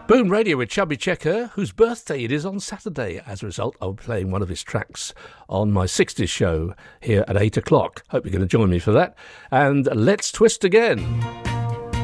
Boom Radio with Chubby Checker, whose birthday it is on Saturday. As a result, I'll be playing one of his tracks on my 60s show here at 8 o'clock. Hope you're going to join me for that. And let's twist again.